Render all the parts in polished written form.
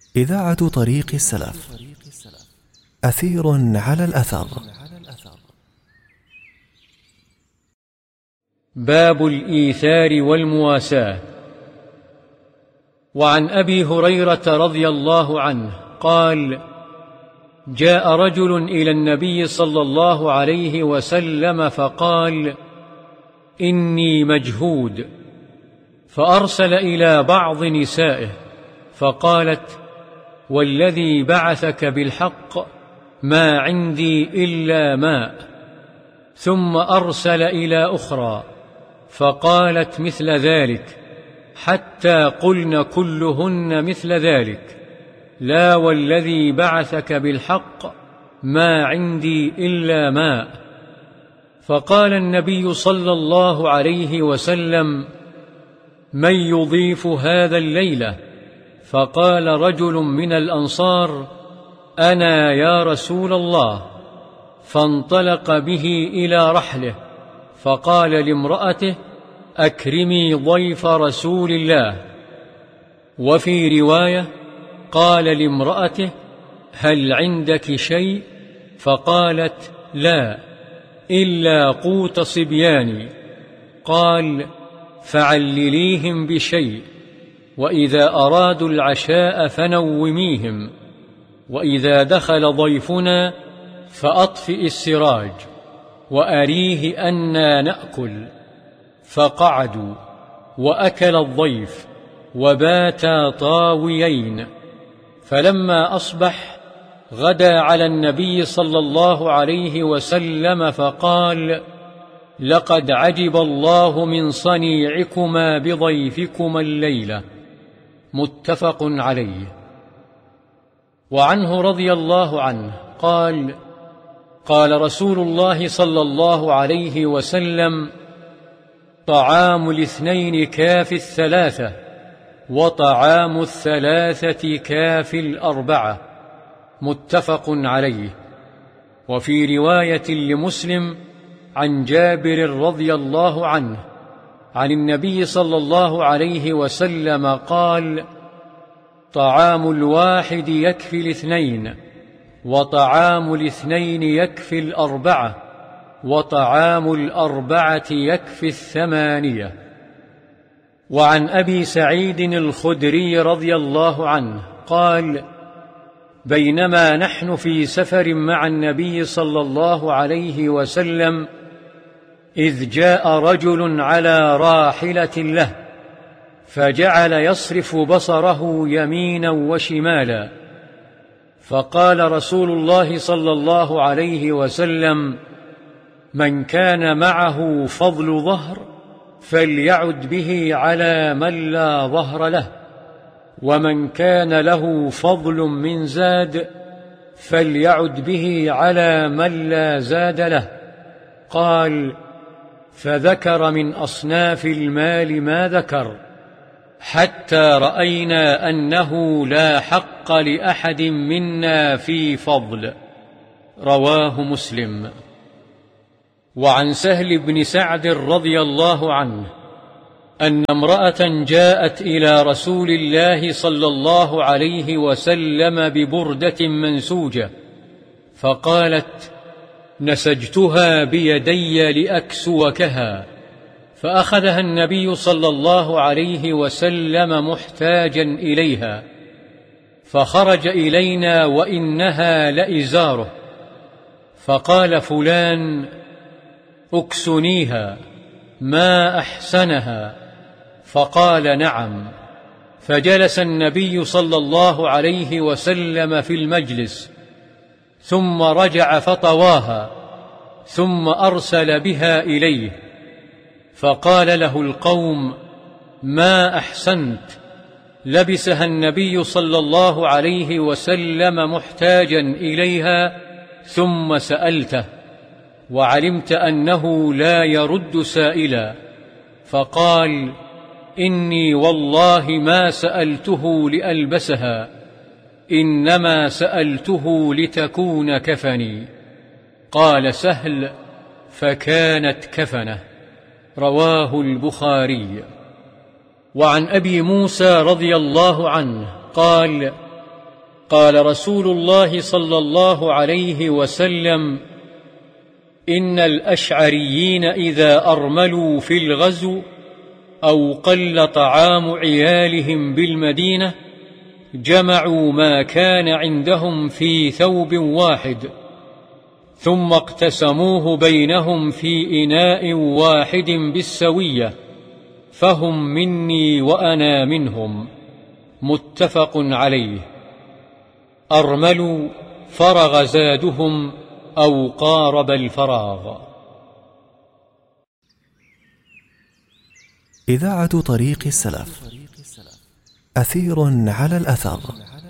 إذاعة طريق السلف. أثير على الأثر. باب الإيثار والمواساة. وعن أبي هريرة رضي الله عنه قال: جاء رجل إلى النبي صلى الله عليه وسلم فقال: إني مجهود، فأرسل إلى بعض نسائه فقالت: والذي بعثك بالحق ما عندي إلا ماء. ثم أرسل إلى أخرى فقالت مثل ذلك، حتى قلن كلهن مثل ذلك: لا والذي بعثك بالحق ما عندي إلا ماء. فقال النبي صلى الله عليه وسلم: من يضيف هذا الليلة؟ فقال رجل من الأنصار: أنا يا رسول الله. فانطلق به إلى رحله فقال لامرأته: أكرمي ضيف رسول الله. وفي رواية قال لامرأته: هل عندك شيء؟ فقالت: لا، إلا قوت صبياني. قال: فعلليهم بشيء، وإذا أرادوا العشاء فنوميهم، وإذا دخل ضيفنا فأطفئ السراج وأريه أنا نأكل. فقعدوا وأكل الضيف وباتا طاويين. فلما أصبح غدا على النبي صلى الله عليه وسلم فقال: لقد عجب الله من صنيعكما بضيفكما الليلة. متفق عليه. وعنه رضي الله عنه قال: قال رسول الله صلى الله عليه وسلم: طعام الاثنين كافي الثلاثة، وطعام الثلاثة كافي الأربعة. متفق عليه. وفي رواية لمسلم عن جابر رضي الله عنه عن النبي صلى الله عليه وسلم قال: طعام الواحد يكفي الاثنين، وطعام الاثنين يكفي الأربعة، وطعام الأربعة يكفي الثمانية. وعن أبي سعيد الخدري رضي الله عنه قال: بينما نحن في سفر مع النبي صلى الله عليه وسلم إذ جاء رجل على راحلة له، فجعل يصرف بصره يمينا وشمالا. فقال رسول الله صلى الله عليه وسلم: من كان معه فضل ظهر فليعد به على من لا ظهر له، ومن كان له فضل من زاد فليعد به على من لا زاد له. قال: فذكر من أصناف المال ما ذكر، حتى رأينا أنه لا حق لأحد منا في فضل. رواه مسلم. وعن سهل بن سعد رضي الله عنه أن امرأة جاءت إلى رسول الله صلى الله عليه وسلم ببردة منسوجة، فقالت: نسجتها بيدي لأكسوكها. فأخذها النبي صلى الله عليه وسلم محتاجا إليها، فخرج إلينا وإنها لإزاره، فقال فلان: اكسنيها، ما أحسنها. فقال: نعم. فجلس النبي صلى الله عليه وسلم في المجلس، ثم رجع فطواها، ثم أرسل بها إليه، فقال له القوم: ما أحسنت. لبسها النبي صلى الله عليه وسلم محتاجا إليها، ثم سألته، وعلمت أنه لا يرد سائلا، فقال: إني والله ما سألته لألبسها، إنما سألته لتكون كفني. قال سهل: فكانت كفنه. رواه البخاري. وعن أبي موسى رضي الله عنه قال: قال رسول الله صلى الله عليه وسلم: إن الأشعريين إذا أرملوا في الغزو أو قل طعام عيالهم بالمدينة جمعوا ما كان عندهم في ثوب واحد ثم اقتسموه بينهم في إناء واحد بالسوية، فهم مني وأنا منهم. متفق عليه. أرملوا فرغ زادهم أو قارب الفراغ. إذاعة طريق السلف، أثير على الأثر.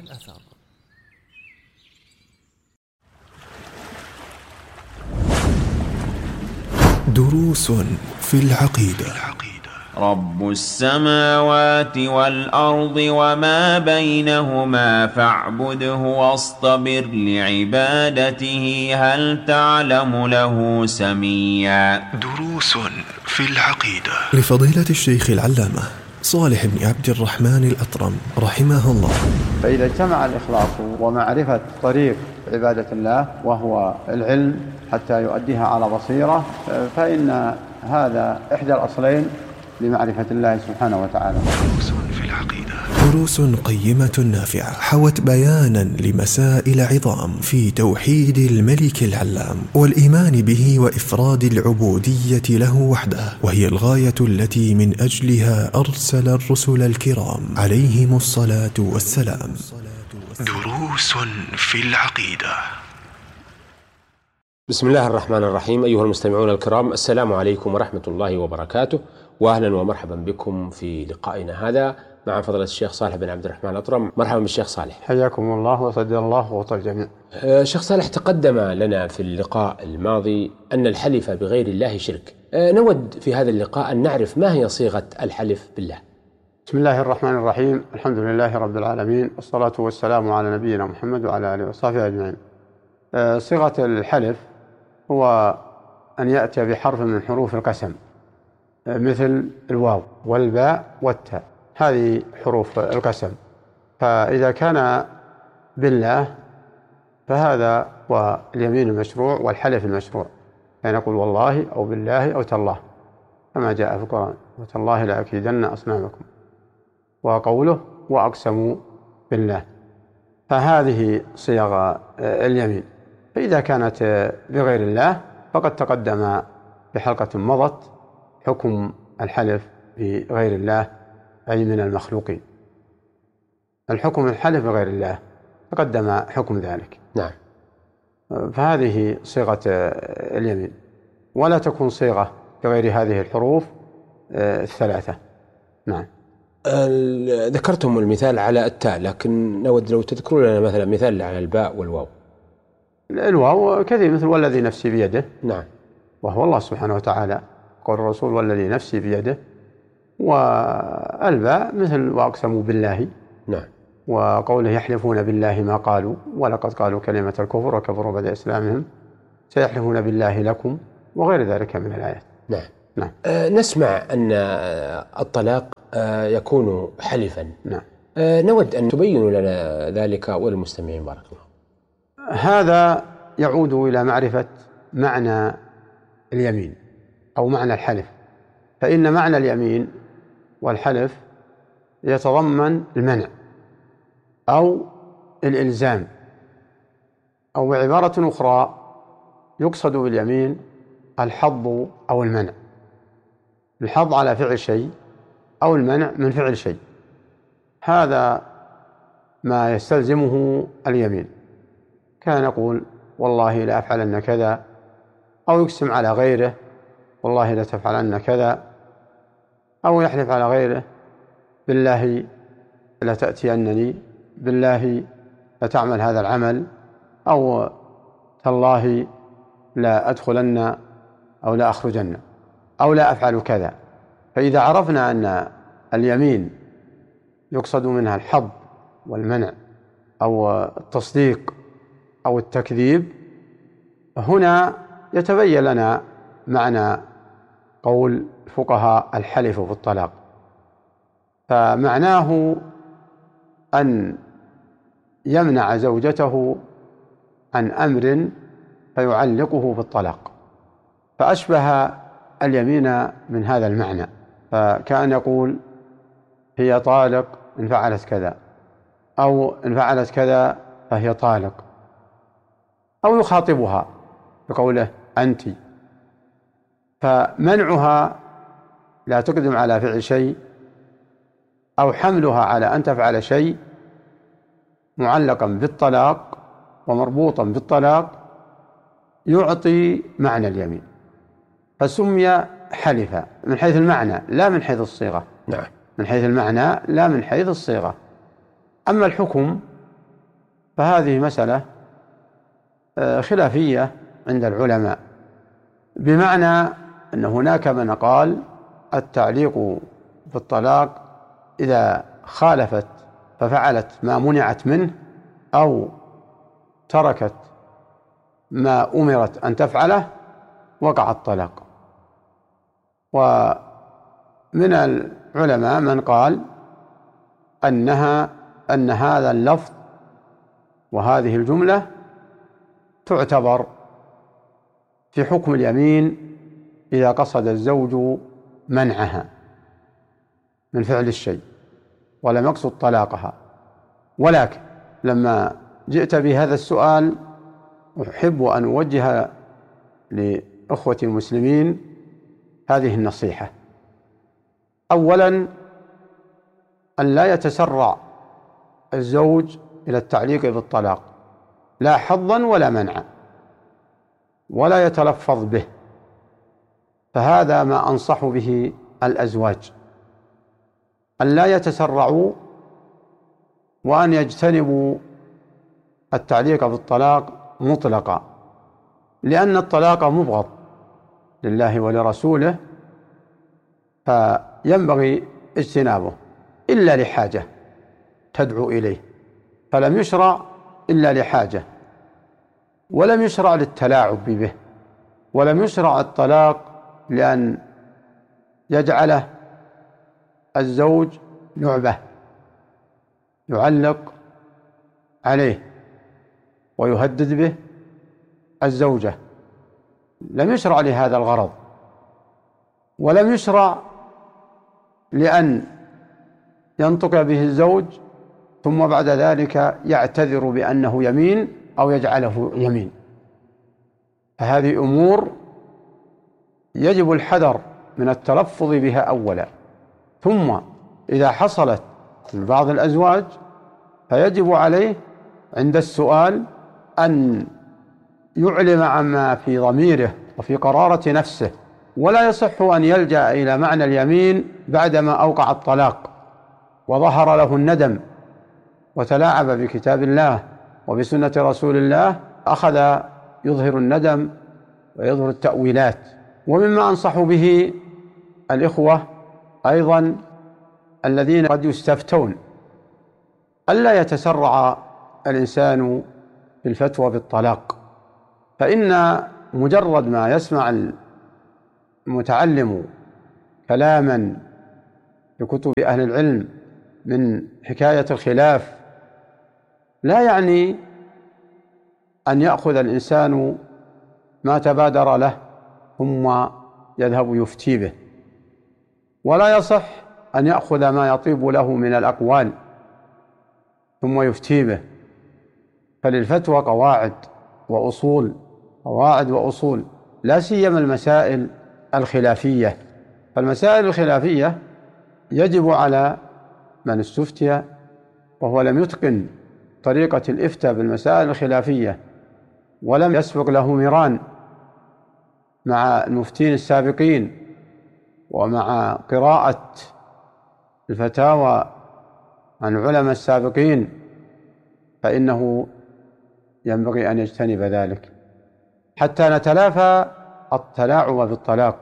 دروس في العقيدة. رب السماوات والأرض وما بينهما فاعبده واصطبر لعبادته هل تعلم له سميا. دروس في العقيدة لفضيلة الشيخ العلامة صالح بن عبد الرحمن الأطرم رحمه الله. فإذا اجتمع الإخلاص ومعرفة طريق عبادة الله وهو العلم حتى يؤديها على بصيرة، فإن هذا إحدى الأصلين لمعرفة الله سبحانه وتعالى. دروس في العقيدة، دروس قيمة نافعة حوت بيانا لمسائل عظام في توحيد الملك العلام والإيمان به وإفراد العبودية له وحده، وهي الغاية التي من أجلها أرسل الرسل الكرام عليهم الصلاة والسلام. دروس في العقيدة. بسم الله الرحمن الرحيم. أيها المستمعون الكرام، السلام عليكم ورحمة الله وبركاته، وأهلا ومرحبا بكم في لقائنا هذا مع فضيلة الشيخ صالح بن عبد الرحمن الأطرم. مرحبا بالشيخ صالح. حياكم الله وسدد الله وطال الجميع. شيخ صالح، تقدم لنا في اللقاء الماضي أن الحلف بغير الله شرك. نود في هذا اللقاء أن نعرف ما هي صيغة الحلف بالله. بسم الله الرحمن الرحيم. الحمد لله رب العالمين، والصلاة والسلام على نبينا محمد وعلى آله وصحبه أجمعين. صيغة الحلف هو أن يأتي بحرف من حروف القسم، مثل الواو والباء والتاء، هذه حروف القسم. فإذا كان بالله فهذا هو اليمين المشروع والحلف المشروع، يعني نقول والله أو بالله أو تالله كما جاء في القرآن: وتالله لأكيدن أصنامكم، وقوله وأقسموا بالله، فهذه صيغ اليمين. فإذا كانت بغير الله فقد تقدم بحلقة مضت حكم الحلف بغير الله، أي من المخلوقين. الحكم الحلف بغير الله تقدم حكم ذلك. نعم. فهذه صيغة اليمين، ولا تكون صيغة بغير هذه الحروف الثلاثة. نعم. ذكرتم المثال على التاء، لكن نود لو تذكروا لنا مثلا مثال على الباء والواو. الواو كثير، مثل والذي نفسي بيده. نعم. وهو الله سبحانه وتعالى، قول الرسول والذي نفسي بيده. والباء مثل وأقسموا بالله. نعم. وقوله يحلفون بالله ما قالوا ولقد قالوا كلمة الكفر وكفروا بعد إسلامهم سيحلفون بالله لكم، وغير ذلك من الآيات. نعم. نعم. نسمع أن الطلاق يكون حلفا. نعم. نود أن تبينوا لنا ذلك وللمستمعين بارك الله. هذا يعود إلى معرفة معنى اليمين أو معنى الحلف. فإن معنى اليمين والحلف يتضمن المنع أو الإلزام، أو بعبارة أخرى يقصد باليمين الحظ أو المنع، الحظ على فعل شيء أو المنع من فعل شيء. هذا ما يستلزمه اليمين. كان يقول والله لا أفعلن كذا، أو يقسم على غيره والله لا تفعلن كذا، أو يحلف على غيره بالله لا تأتينني، بالله لا تعمل هذا العمل، أو تالله لا أدخلن أو لا أخرجن أو لا أفعل كذا. فإذا عرفنا أن اليمين يقصد منها الحظ والمنع أو التصديق أو التكذيب، هنا يتبين لنا معنى قول فقهاء الحلف في الطلاق. فمعناه أن يمنع زوجته عن أمر فيعلقه بالطلاق، فأشبه اليمين من هذا المعنى، فكأن يقول هي طالق إن فعلت كذا، أو إن فعلت كذا فهي طالق، أو يخاطبها بقوله أنت، فمنعها لا تقدم على فعل شيء أو حملها على أن تفعل شيء معلقا بالطلاق ومربوطا بالطلاق يعطي معنى اليمين، فسمي حلفا من حيث المعنى لا من حيث الصيغة. نعم. من حيث المعنى لا من حيث الصيغة. أما الحكم فهذه مسألة خلافية عند العلماء، بمعنى أن هناك من قال التعليق بالطلاق إذا خالفت ففعلت ما منعت منه أو تركت ما أمرت أن تفعله وقع الطلاق. ومن العلماء من قال أن هذا اللفظ وهذه الجملة تعتبر في حكم اليمين إذا قصد الزوج منعها من فعل الشيء ولم يقصد طلاقها. ولكن لما جئت بهذا السؤال أحب أن أوجه لإخوتي المسلمين هذه النصيحة: أولا أن لا يتسرع الزوج إلى التعليق بالطلاق لا حظا ولا منعا، ولا يتلفظ به، فهذا ما أنصح به الأزواج، أن لا يتسرعوا وأن يجتنبوا التعليق بالطلاق مطلقا، لأن الطلاق مبغض لله ولرسوله، فينبغي اجتنابه إلا لحاجة تدعو إليه، فلم يشرع إلا لحاجة، ولم يشرع للتلاعب به، ولم يشرع الطلاق لأن يجعله الزوج لعبة يعلق عليه ويهدد به الزوجة، لم يشرع لهذا الغرض، ولم يشرع لأن ينطق به الزوج ثم بعد ذلك يعتذر بأنه يمين أو يجعله يمين. فهذه أمور يجب الحذر من التلفظ بها أولا، ثم إذا حصلت من بعض الأزواج فيجب عليه عند السؤال أن يعلم عما في ضميره وفي قرارة نفسه، ولا يصح أن يلجأ إلى معنى اليمين بعدما أوقع الطلاق وظهر له الندم وتلاعب بكتاب الله وبسنة رسول الله، أخذ يظهر الندم ويظهر التأويلات. ومما أنصح به الإخوة أيضا الذين قد يستفتون ألا يتسرع الإنسان في الفتوى بالطلاق، فإن مجرد ما يسمع المتعلم كلاما في كتب أهل العلم من حكاية الخلاف لا يعني أن يأخذ الإنسان ما تبادر له ثم يذهب يفتي به، ولا يصح أن يأخذ ما يطيب له من الأقوال ثم يفتي به، فللفتوى قواعد وأصول، قواعد وأصول، لا سيما المسائل الخلافية. فالمسائل الخلافية يجب على من استفتي وهو لم يتقن طريقة الإفتاء بالمسائل الخلافية ولم يسبق له مران مع المفتين السابقين ومع قراءة الفتاوى عن علماء السابقين، فإنه ينبغي أن يجتنب ذلك حتى نتلافى التلاعب بالطلاق.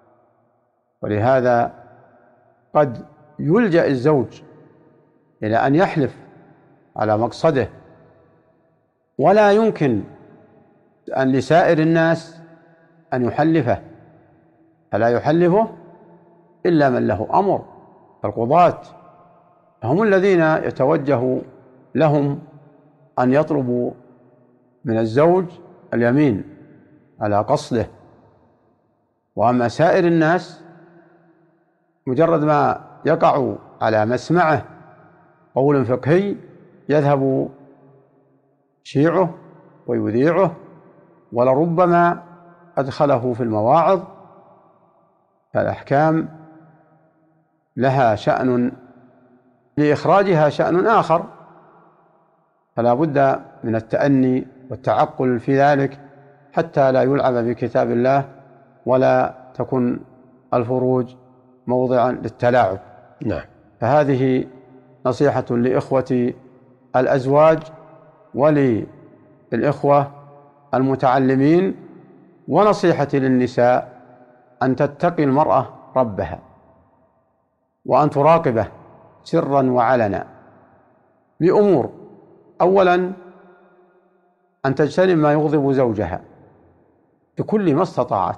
ولهذا قد يلجأ الزوج إلى أن يحلف على مقصده، ولا يمكن أن لسائر الناس أن يحلفه، فلا يحلفه إلا من له أمر. القضاة هم الذين يتوجه لهم أن يطلبوا من الزوج اليمين على قصده. وأما سائر الناس مجرد ما يقع على مسمعه قول فقهي يذهب شيعه ويذيعه، ولربما أدخله في المواعظ. فالأحكام لها شأن، لإخراجها شأن آخر، فلا بد من التأني والتعقل في ذلك حتى لا يلعب بكتاب الله ولا تكن الفروج موضعا للتلاعب. نعم. فهذه نصيحة لإخوة الأزواج وللإخوة المتعلمين، ونصيحة للنساء أن تتقي المرأة ربها وأن تراقبه سرا وعلنا بأمور: أولا أن تجتنب ما يغضب زوجها بكل ما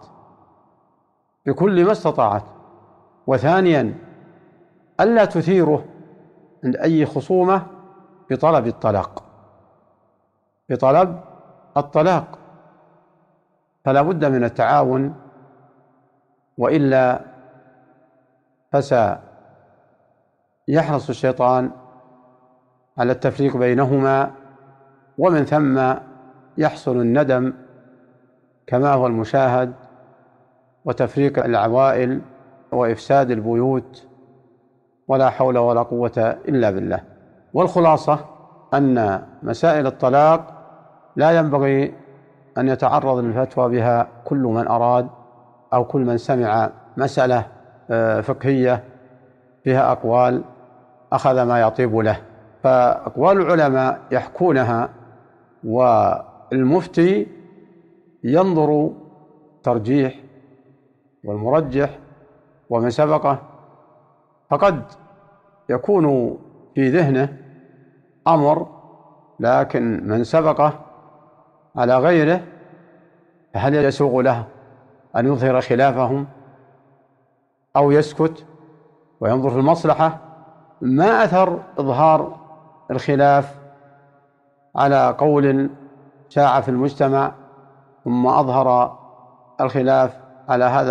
استطاعت، وثانيا ألا تثيره عند أي خصومة بطلب الطلاق، فلا بد من التعاون، وإلا فسيحرص الشيطان على التفريق بينهما، ومن ثم يحصل الندم كما هو المشاهد، وتفريق العوائل وإفساد البيوت، ولا حول ولا قوة إلا بالله. والخلاصة أن مسائل الطلاق لا ينبغي أن يتعرض للفتوى بها كل من أراد أو كل من سمع مسألة فقهية فيها أقوال أخذ ما يطيب له. فأقوال العلماء يحكونها، والمفتي ينظر ترجيح والمرجح ومن سبقه، فقد يكون في ذهنه أمر لكن من سبقه على غيره، فهل يسوغ له أن يظهر خلافهم أو يسكت وينظر في المصلحة؟ ما أثر إظهار الخلاف على قول شاع في المجتمع ثم أظهر الخلاف على هذا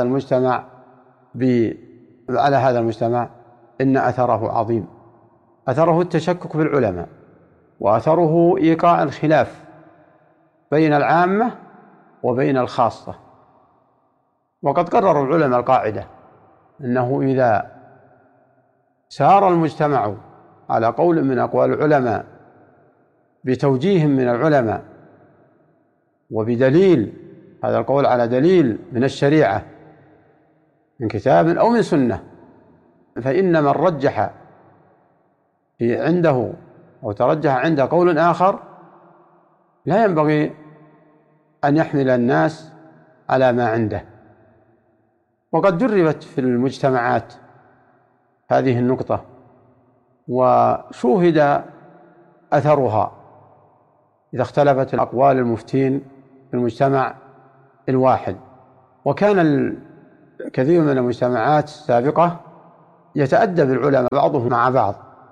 المجتمع؟ إن أثره عظيم، أثره التشكك في العلماء، وأثره إيقاع الخلاف بين العامة وبين الخاصة. وقد قرر العلماء القاعدة أنه إذا سار المجتمع على قول من أقوال العلماء بتوجيه من العلماء وبدليل، هذا القول على دليل من الشريعة من كتاب أو من سنة، فإن من رجح عنده أو ترجح عنده قول آخر لا ينبغي أن يحمل الناس على ما عنده. وقد جربت في المجتمعات هذه النقطة وشوهد أثرها إذا اختلفت أقوال المفتين في المجتمع الواحد. وكان كثير من المجتمعات السابقة يتأدب العلماء بعضهم مع بعض،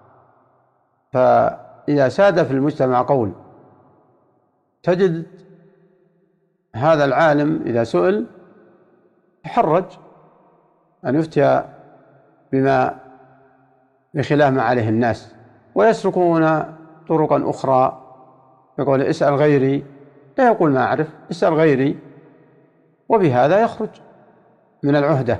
فإذا ساد في المجتمع قول تجد هذا العالم إذا سئل تحرج أن يفتي بخلاف ما عليه الناس، ويسلكون طرقا أخرى، يقول اسأل غيري، لا يقول ما أعرف، اسأل غيري، وبهذا يخرج من العهدة.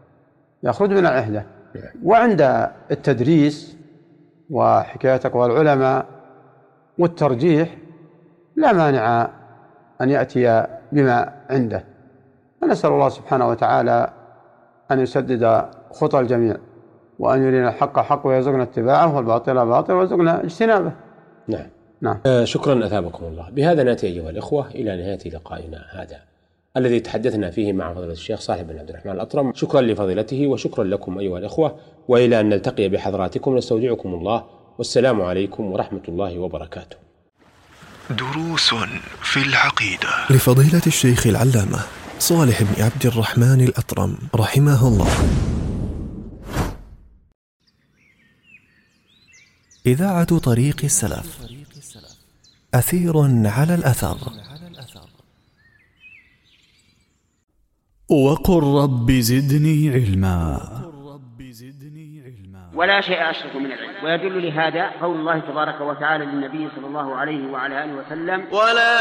وعند التدريس وحكاية أقوال العلماء والترجيح لا مانع أن يأتي بما عنده. فنسأل الله سبحانه وتعالى أن يسدد خطى الجميع، وأن يرينا الحق حق ويرزقنا اتباعه، والباطل باطل ويرزقنا اجتنابه. نعم. شكرا أثابكم الله. بهذا نأتي أيها الإخوة إلى نهاية لقائنا هذا الذي تحدثنا فيه مع فضيلة الشيخ صالح بن عبد الرحمن الأطرم. شكرا لفضيلته وشكرا لكم أيها الإخوة، وإلى أن نلتقي بحضراتكم نستودعكم الله، والسلام عليكم ورحمة الله وبركاته. دروس في العقيدة لفضيلة الشيخ العلامة صالح بن عبد الرحمن الأطرم رحمه الله. إذاعة طريق السلف. أثير على الأثر. وقل رب زدني علما. ولا شيء أشرف من العلم. ويدل لهذا قول الله تبارك وتعالى للنبي صلى الله عليه وعلى آله وسلم: ولا